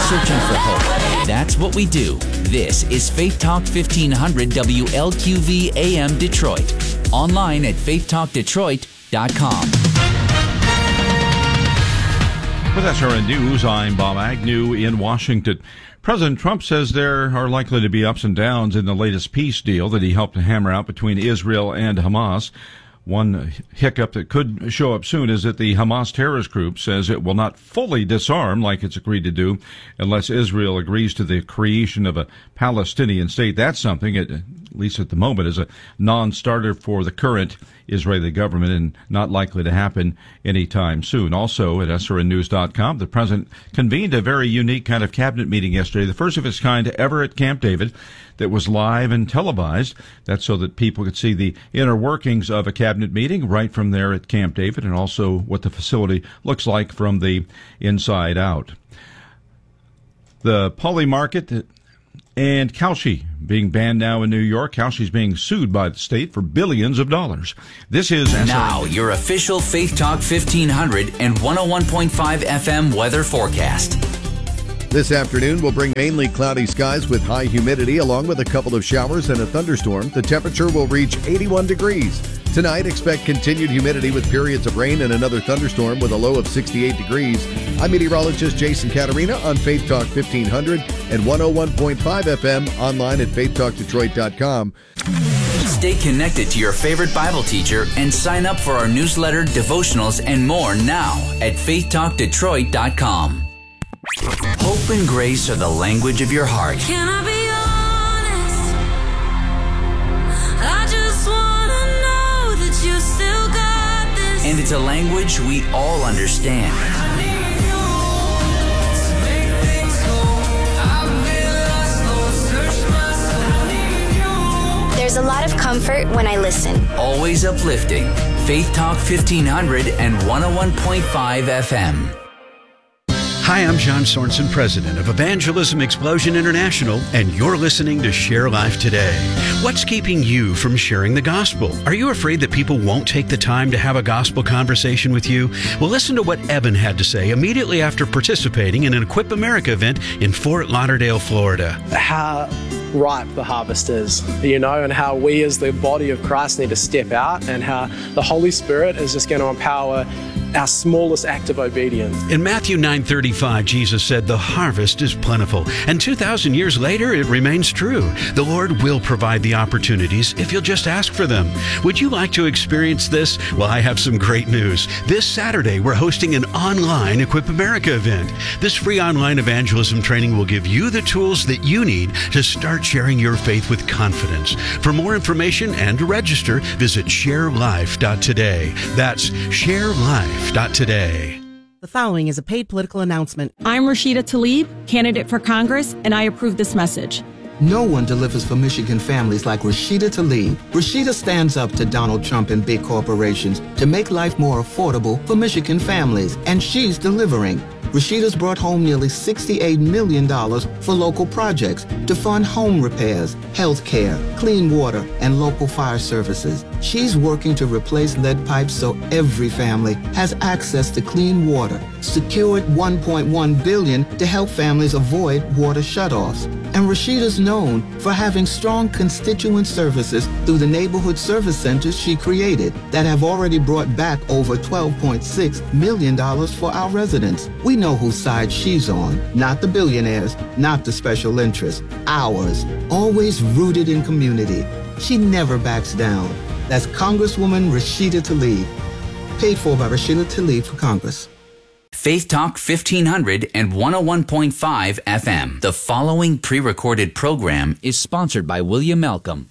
searching for hope. That's what we do. This is Faith Talk 1500 WLQV AM Detroit. Online at faithtalkdetroit.com. With SRN News, I'm Bob Agnew in Washington. President Trump says there are likely to be ups and downs in the latest peace deal that he helped to hammer out between Israel and Hamas. One hiccup that could show up soon is that the Hamas terrorist group says it will not fully disarm like it's agreed to do unless Israel agrees to the creation of a Palestinian state. That's something, at least at the moment, is a non-starter for the current Israeli government and not likely to happen anytime soon. Also at srnnews.com, the president convened a very unique kind of cabinet meeting yesterday, the first of its kind ever at Camp David, that was live and televised. That's so that people could see the inner workings of a cabinet meeting right from there at Camp David, and also what the facility looks like from the inside out. The Poly Market and Kalshi being banned now in New York. Kalshi's being sued by the state for billions of dollars. This is now your official Faith Talk 1500 and 101.5 FM weather forecast. This afternoon will bring mainly cloudy skies with high humidity along with a couple of showers and a thunderstorm. The temperature will reach 81 degrees. Tonight, expect continued humidity with periods of rain and another thunderstorm with a low of 68 degrees. I'm meteorologist Jason Caterina on Faith Talk 1500 and 101.5 FM online at faithtalkdetroit.com. Stay connected to your favorite Bible teacher and sign up for our newsletter, devotionals, and more now at faithtalkdetroit.com. Hope and grace are the language of your heart. Can I be honest? I just want to know that you still got this. And it's a language we all understand. I need you to make things whole. I've been lost, Lord, search myself. I need you. There's a lot of comfort when I listen. Always uplifting. Faith Talk 1500 and 101.5 FM. Hi, I'm John Sorensen, president of Evangelism Explosion International, and you're listening to Share Life Today. What's keeping you from sharing the gospel? Are you afraid that people won't take the time to have a gospel conversation with you? Well, listen to what Evan had to say immediately after participating in an Equip America event in Fort Lauderdale, Florida. How ripe the harvest is, and how we as the body of Christ need to step out, and how the Holy Spirit is just going to empower our smallest act of obedience. In Matthew 9:35, Jesus said, "The harvest is plentiful." And 2,000 years later, it remains true. The Lord will provide the opportunities if you'll just ask for them. Would you like to experience this? Well, I have some great news. This Saturday, we're hosting an online Equip America event. This free online evangelism training will give you the tools that you need to start sharing your faith with confidence. For more information and to register, visit sharelife.today. That's sharelife.today. The following is a paid political announcement. I'm Rashida Tlaib, candidate for Congress, and I approve this message. No one delivers for Michigan families like Rashida Tlaib. Rashida stands up to Donald Trump and big corporations to make life more affordable for Michigan families, and she's delivering. Rashida's brought home nearly $68 million for local projects to fund home repairs, health care, clean water, and local fire services. She's working to replace lead pipes so every family has access to clean water, secured $1.1 billion to help families avoid water shutoffs. And Rashida's known for having strong constituent services through the neighborhood service centers she created that have already brought back over $12.6 million for our residents. We know whose side she's on, not the billionaires, not the special interests, ours, always rooted in community. She never backs down. That's Congresswoman Rashida Tlaib. Paid for by Rashida Tlaib for Congress. Faith Talk 1500 and 101.5 FM. The following pre-recorded program is sponsored by William Malcolm.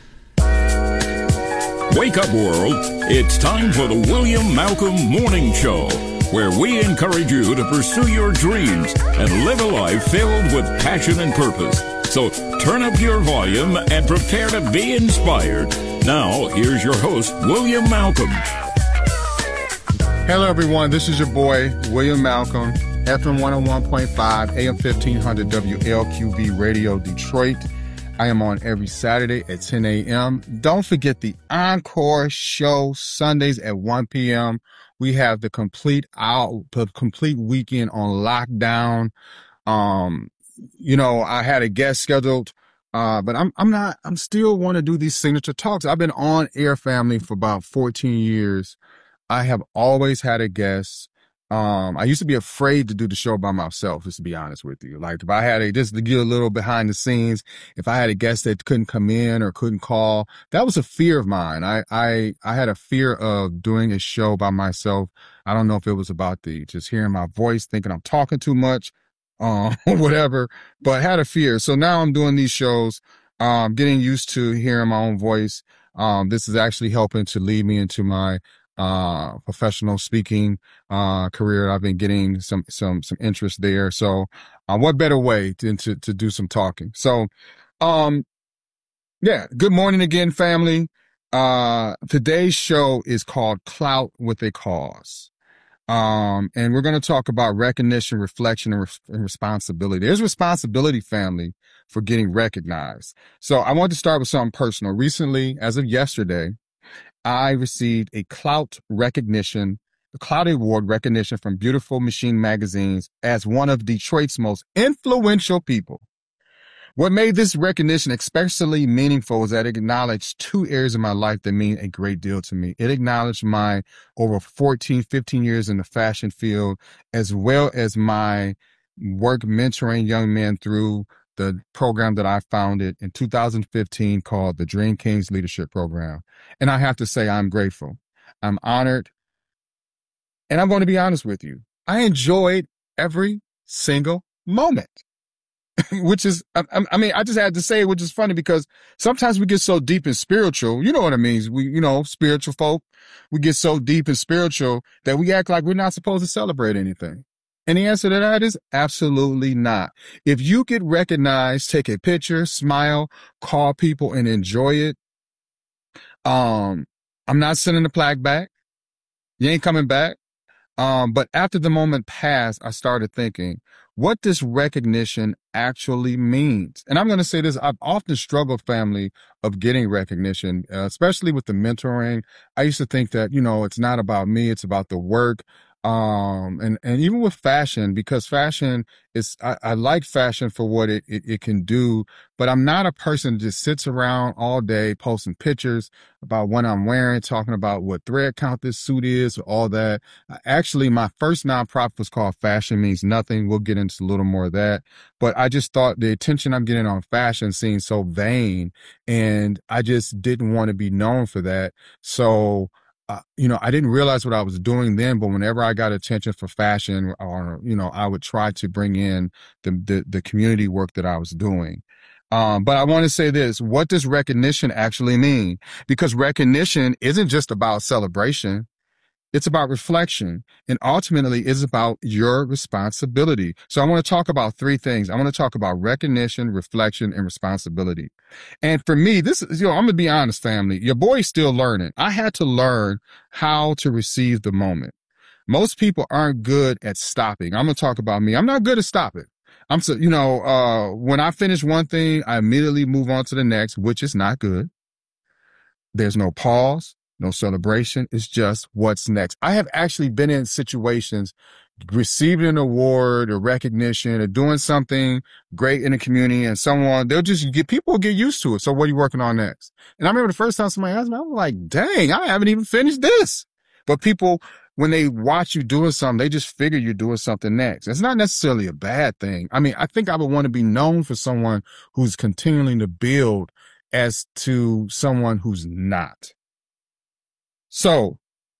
Wake up, world. It's time for the William Malcolm Morning Show, where we encourage you to pursue your dreams and live a life filled with passion and purpose. So turn up your volume and prepare to be inspired. Now, here's your host, William Malcolm. Hello, everyone. This is your boy, William Malcolm, FM 101.5, AM 1500 WLQV Radio Detroit. I am on every Saturday at 10 a.m. Don't forget the Encore show Sundays at 1 p.m. We have the complete weekend on lockdown. I had a guest scheduled, but I'm still want to do these signature talks. I've been on air, family, for about 14 years. I have always had a guest. I used to be afraid to do the show by myself, just to be honest with you. Like if I had just to get a little behind the scenes, if I had a guest that couldn't come in or couldn't call, that was a fear of mine. I had a fear of doing a show by myself. I don't know if it was about just hearing my voice, thinking I'm talking too much, whatever, but I had a fear. So now I'm doing these shows, getting used to hearing my own voice. This is actually helping to lead me into my professional speaking career. I've been getting some interest there. So what better way than to do some talking? So good morning again, family. Today's show is called Clout with a Cause. And we're going to talk about recognition, reflection, and responsibility. There's responsibility, family, for getting recognized. So I want to start with something personal. Recently, as of yesterday, I received a Clout Award recognition from Beautiful Machine magazines as one of Detroit's most influential people. What made this recognition especially meaningful was that it acknowledged two areas of my life that mean a great deal to me. It acknowledged my over 15 years in the fashion field, as well as my work mentoring young men through the program that I founded in 2015 called the Dream Kings Leadership Program. And I have to say, I'm grateful. I'm honored. And I'm going to be honest with you. I enjoyed every single moment, which is, I just had to say it, which is funny because sometimes we get so deep in spiritual, you know what I mean? Spiritual folk, we get so deep in spiritual that we act like we're not supposed to celebrate anything. And the answer to that is absolutely not. If you get recognized, take a picture, smile, call people and enjoy it. I'm not sending the plaque back. You ain't coming back. But after the moment passed, I started thinking, what does recognition actually means? And I'm going to say this. I've often struggled, family, of getting recognition, especially with the mentoring. I used to think that, it's not about me. It's about the work. And even with fashion, because fashion is, I like fashion for what it can do, but I'm not a person that just sits around all day posting pictures about what I'm wearing, talking about what thread count this suit is, all that. Actually, my first nonprofit was called Fashion Means Nothing. We'll get into a little more of that, but I just thought the attention I'm getting on fashion seemed so vain, and I just didn't want to be known for that. So I didn't realize what I was doing then, but whenever I got attention for fashion, or, I would try to bring in the community work that I was doing. But I want to say this, what does recognition actually mean? Because recognition isn't just about celebration. It's about reflection, and ultimately it's about your responsibility. So I want to talk about three things. I want to talk about recognition, reflection, and responsibility. And for me, this is, I'm going to be honest, family, your boy's still learning. I had to learn how to receive the moment. Most people aren't good at stopping. I'm going to talk about me. I'm not good at stopping. When I finish one thing, I immediately move on to the next, which is not good. There's no pause. No celebration. It's just what's next. I have actually been in situations receiving an award or recognition or doing something great in the community, and people get used to it. So what are you working on next? And I remember the first time somebody asked me, I was like, dang, I haven't even finished this. But people, when they watch you doing something, they just figure you're doing something next. It's not necessarily a bad thing. I think I would want to be known for someone who's continuing to build as to someone who's not. So,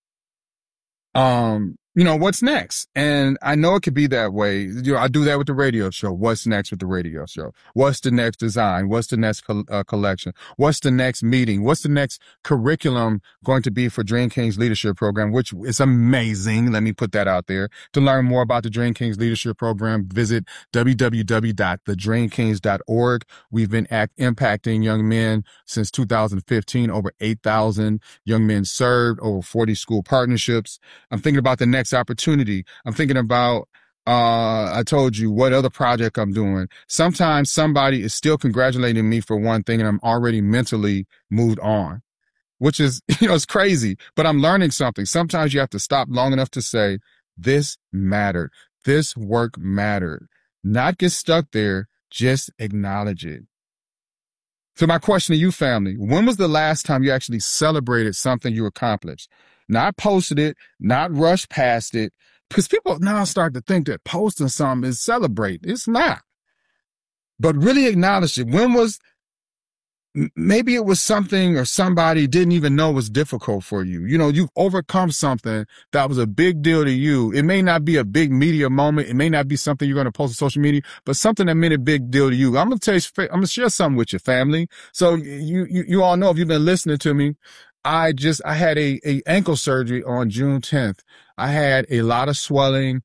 what's next? And I know it could be that way. I do that with the radio show. What's next with the radio show? What's the next design? What's the next collection? What's the next meeting? What's the next curriculum going to be for Dream Kings Leadership Program, which is amazing. Let me put that out there. To learn more about the Dream Kings Leadership Program, visit www.thedreamkings.org. We've been impacting young men since 2015, over 8,000 young men served, over 40 school partnerships. I'm thinking about the next opportunity. I'm thinking about, I told you what other project I'm doing. Sometimes somebody is still congratulating me for one thing and I'm already mentally moved on, which is, it's crazy, but I'm learning something. Sometimes you have to stop long enough to say, this mattered. This work mattered. not get stuck there. Just acknowledge it. So my question to you, family, when was the last time you actually celebrated something you accomplished? Not posted it, not rushed past it, because people now start to think that posting something is celebrate. It's not. But really acknowledge it. When was, maybe it was something or somebody didn't even know was difficult for you. You know, you've overcome something that was a big deal to you. It may not be a big media moment. It may not be something you're going to post on social media, but something that meant a big deal to you. I'm going to share something with your family. So you all know, if you've been listening to me, I had a ankle surgery on June 10th. I had a lot of swelling.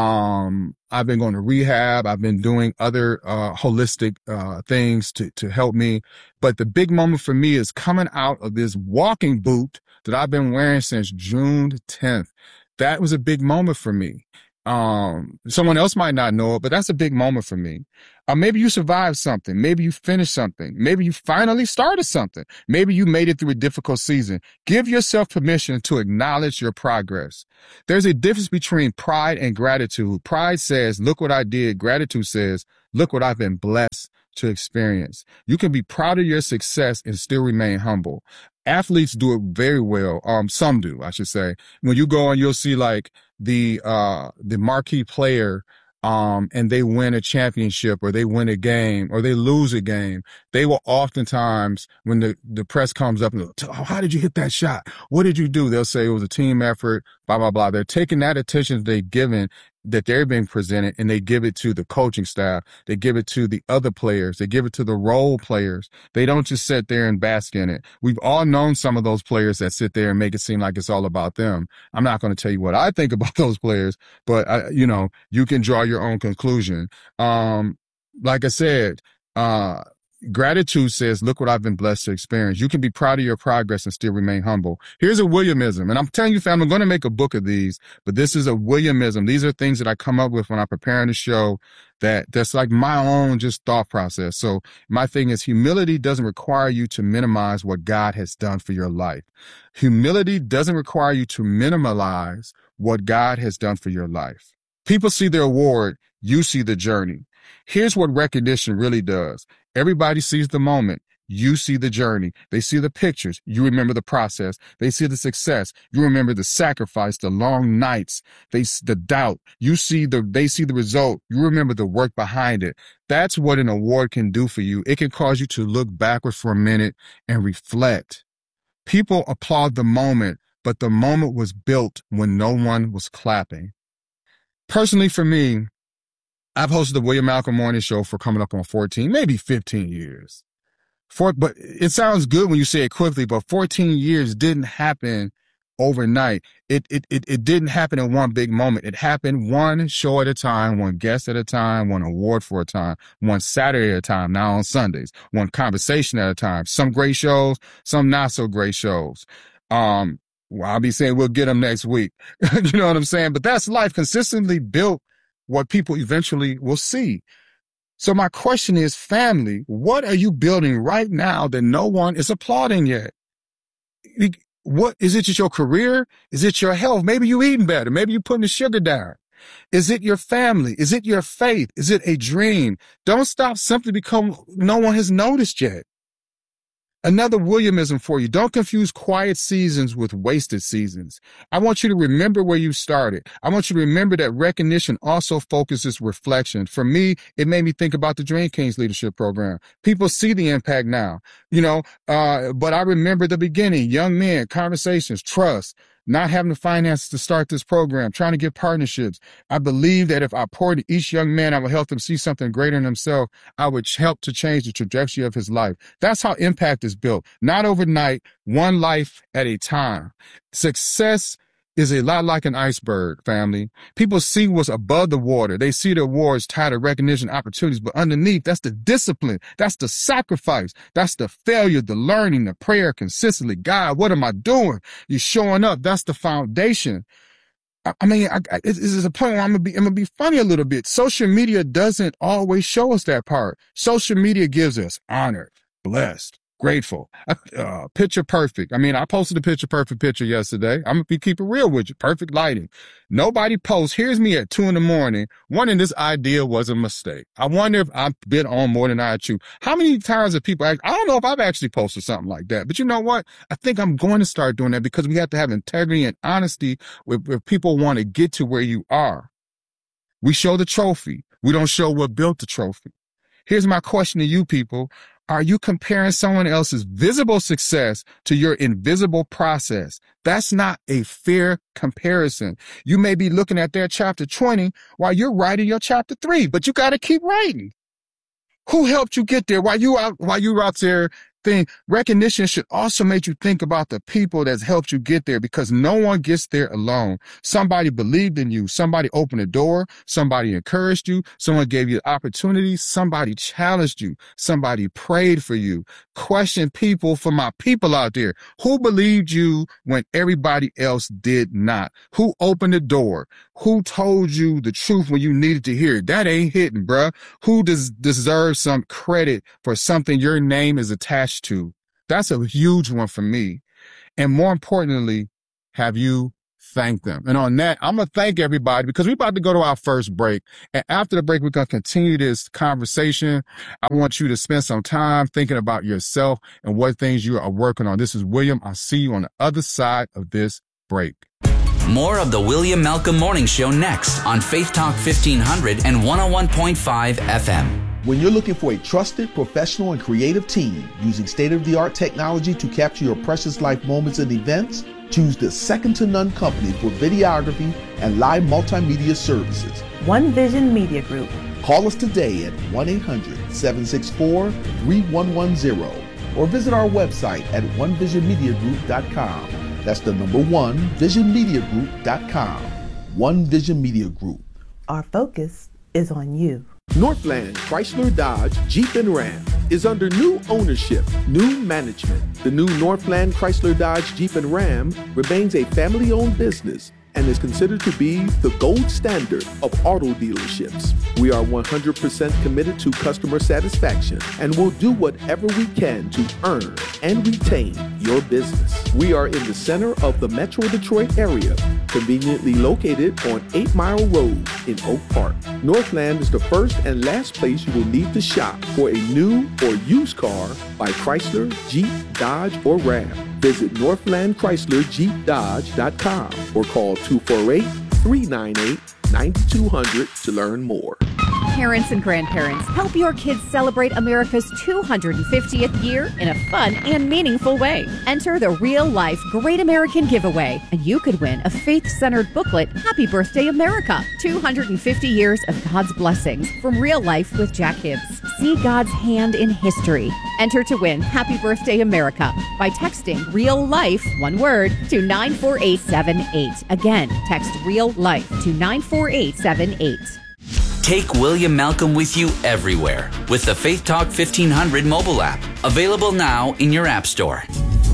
I've been going to rehab. I've been doing other, holistic, things to help me. But the big moment for me is coming out of this walking boot that I've been wearing since June 10th. That was a big moment for me. Someone else might not know it, but that's a big moment for me. Maybe you survived something. Maybe you finished something. Maybe you finally started something. Maybe you made it through a difficult season. Give yourself permission to acknowledge your progress. There's a difference between pride and gratitude. Pride says, look what I did. Gratitude says, look what I've been blessed to experience. You can be proud of your success and still remain humble. Athletes do it very well. Some do, I should say. When you go and you'll see like the marquee player, and they win a championship or they win a game or they lose a game, they will oftentimes, when the press comes up and oh, how did you hit that shot? What did you do? They'll say it was a team effort, blah, blah, blah. They're taking that attention that they're being presented, and they give it to the coaching staff. They give it to the other players. They give it to the role players. They don't just sit there and bask in it. We've all known some of those players that sit there and make it seem like it's all about them. I'm not going to tell you what I think about those players, but you can draw your own conclusion. Like I said, gratitude says, look what I've been blessed to experience. You can be proud of your progress and still remain humble. Here's a Williamism. And I'm telling you, fam, I'm going to make a book of these, but this is a Williamism. These are things that I come up with when I'm preparing the show that's like my own just thought process. So my thing is, humility doesn't require you to minimize what God has done for your life. Humility doesn't require you to minimize what God has done for your life. People see the award. You see the journey. Here's what recognition really does. Everybody sees the moment. You see the journey. They see the pictures. You remember the process. They see the success. You remember the sacrifice, the long nights, the doubt. They see the result. You remember the work behind it. That's what an award can do for you. It can cause you to look backwards for a minute and reflect. People applaud the moment, but the moment was built when no one was clapping. Personally, for me, I've hosted the William Malcolm Morning Show for coming up on 14, maybe 15 years. But it sounds good when you say it quickly, but 14 years didn't happen overnight. It didn't happen in one big moment. It happened one show at a time, one guest at a time, one award for a time, one Saturday at a time, now on Sundays, one conversation at a time. Some great shows, some not so great shows. I'll be saying we'll get them next week. You know what I'm saying? But that's life. Consistently built what people eventually will see. So my question is, family, what are you building right now that no one is applauding yet? What is it? Just your career? Is it your health? Maybe you eating better. Maybe you putting the sugar down. Is it your family? Is it your faith? Is it a dream? Don't stop simply because no one has noticed yet. Another Williamism for you. Don't confuse quiet seasons with wasted seasons. I want you to remember where you started. I want you to remember that recognition also focuses reflection. For me, it made me think about the Dream Kings Leadership Program. People see the impact now, but I remember the beginning, young men, conversations, trust, not having the finances to start this program, trying to get partnerships. I believe that if I poured to each young man, I would help them see something greater in himself. I would help to change the trajectory of his life. That's how impact is built. Not overnight, one life at a time. Success is a lot like an iceberg, family. People see what's above the water. They see the awards, title, recognition, opportunities, but underneath, that's the discipline. That's the sacrifice. That's the failure, the learning, the prayer consistently. God, what am I doing? You're showing up. That's the foundation. It's a point where I'm gonna be funny a little bit. Social media doesn't always show us that part. Social media gives us honored, blessed, Grateful. Picture perfect. I mean, I posted a picture perfect picture yesterday. I'm going to keep it real with you. Perfect lighting. Nobody posts. Here's me at 2 a.m. wondering this idea was a mistake. I wonder if I've been on more than I chew. How many times have people I don't know if I've actually posted something like that, but you know what? I think I'm going to start doing that because we have to have integrity and honesty with people want to get to where you are. We show the trophy. We don't show what built the trophy. Here's my question to you people. Are you comparing someone else's visible success to your invisible process? That's not a fair comparison. You may be looking at their chapter 20 while you're writing your chapter 3, but you got to keep writing. Who helped you get there while you were out there? Recognition should also make you think about the people that's helped you get there, because no one gets there alone. Somebody believed in you. Somebody opened a door. Somebody encouraged you. Someone gave you the opportunity. Somebody challenged you. Somebody prayed for you. Question people for my people out there. Who believed you when everybody else did not? Who opened the door? Who told you the truth when you needed to hear it? That ain't hitting, bruh. Who deserves some credit for something your name is attached to? That's a huge one for me. And more importantly, have you thanked them? And on that, I'm going to thank everybody because we're about to go to our first break. And after the break, we're going to continue this conversation. I want you to spend some time thinking about yourself and what things you are working on. This is William. I'll see you on the other side of this break. More of the William Malcolm Morning Show next on Faith Talk 1500 and 101.5 FM. When you're looking for a trusted, professional, and creative team using state-of-the-art technology to capture your precious life moments and events, choose the second-to-none company for videography and live multimedia services. One Vision Media Group. Call us today at 1-800-764-3110 or visit our website at onevisionmediagroup.com. That's the number 1, visionmediagroup.com. One Vision Media Group. Our focus is on you. Northland Chrysler Dodge Jeep and Ram is under new ownership, new management. The new Northland Chrysler Dodge Jeep and Ram remains a family-owned business and is considered to be the gold standard of auto dealerships. We are 100% committed to customer satisfaction and will do whatever we can to earn and retain your business. We are in the center of the Metro Detroit area, conveniently located on 8 Mile Road in Oak Park. Northland is the first and last place you will need to shop for a new or used car by Chrysler, Jeep, Dodge, or Ram. Visit NorthlandChryslerJeepDodge.com or call 248-398-9200 to learn more. Parents and grandparents, help your kids celebrate America's 250th year in a fun and meaningful way. Enter the Real Life Great American Giveaway, and you could win a faith-centered booklet, Happy Birthday America, 250 years of God's blessings from Real Life with Jack Hibbs. See God's hand in history. Enter to win Happy Birthday America by texting Real Life, one word, to 94878. Again, text Real Life to 94878. Take William Malcolm with you everywhere with the Faith Talk 1500 mobile app. Available now in your app store.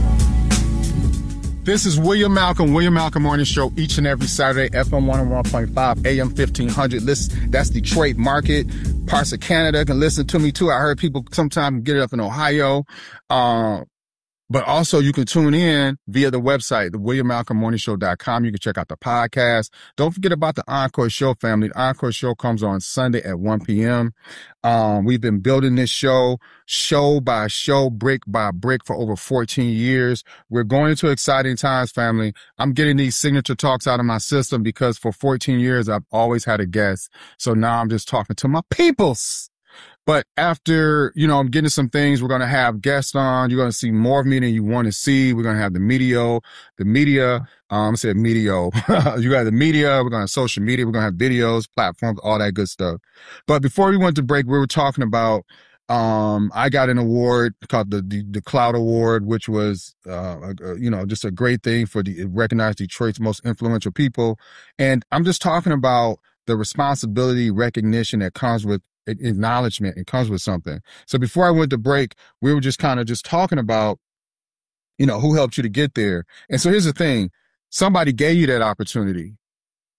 This is William Malcolm Morning Show, each and every Saturday, FM 101.5, AM 1500. Listen, that's Detroit Market. Parts of Canada can listen to me too. I heard people sometimes get it up in Ohio. But also you can tune in via the website, the WilliamMalcolmMorningShow.com. You can check out the podcast. Don't forget about the Encore Show, family. The Encore Show comes on Sunday at 1 p.m. We've been building this show by show, brick by brick for over 14 years. We're going into exciting times, family. I'm getting these signature talks out of my system because for 14 years, I've always had a guest. So now I'm just talking to my peoples. But after, I'm getting some things, we're going to have guests on. You're going to see more of me than you want to see. We're going to have the media, I said media. You got the media. We're going to have social media. We're going to have videos, platforms, all that good stuff. But before we went to break, we were talking about, I got an award called the Cloud Award, which was, just a great thing for recognize Detroit's most influential people. And I'm just talking about the responsibility, recognition that comes with acknowledgement. It comes with something. So before I went to break, we were just kind of just talking about, who helped you to get there. And so here's the thing. Somebody gave you that opportunity.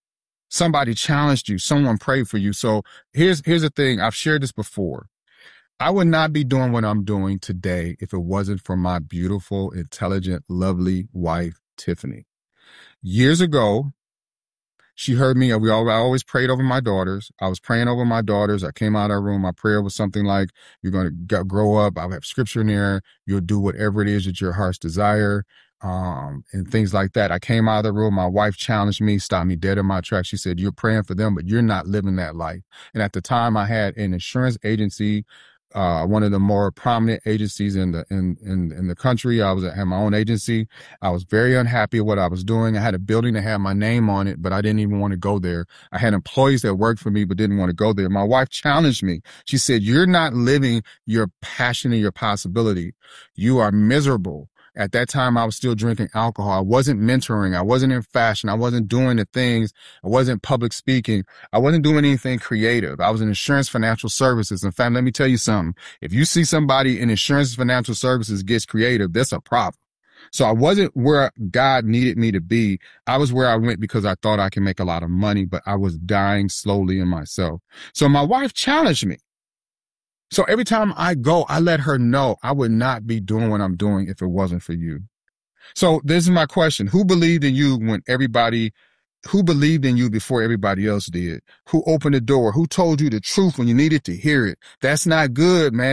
Somebody challenged you. Someone prayed for you. So here's the thing. I've shared this before. I would not be doing what I'm doing today if it wasn't for my beautiful, intelligent, lovely wife, Tiffany. Years ago, she heard me. I always prayed over my daughters. I was praying over my daughters. I came out of the room. My prayer was something like, you're going to grow up. I'll have scripture in there. You'll do whatever it is that your heart's desire, and things like that. I came out of the room. My wife challenged me, stopped me dead in my tracks. She said, you're praying for them, but you're not living that life. And at the time, I had an insurance agency, one of the more prominent agencies in the country. I had my own agency. I was very unhappy with what I was doing. I had a building that had my name on it, but I didn't even want to go there. I had employees that worked for me, but didn't want to go there. My wife challenged me. She said, you're not living your passion and your possibility. You are miserable. At that time, I was still drinking alcohol. I wasn't mentoring. I wasn't in fashion. I wasn't doing the things. I wasn't public speaking. I wasn't doing anything creative. I was in insurance financial services. In fact, let me tell you something. If you see somebody in insurance financial services gets creative, that's a problem. So I wasn't where God needed me to be. I was where I went because I thought I could make a lot of money, but I was dying slowly in myself. So my wife challenged me. So every time I go, I let her know I would not be doing what I'm doing if it wasn't for you. So this is my question. Who believed in you who believed in you before everybody else did? Who opened the door? Who told you the truth when you needed to hear it? That's not good, man.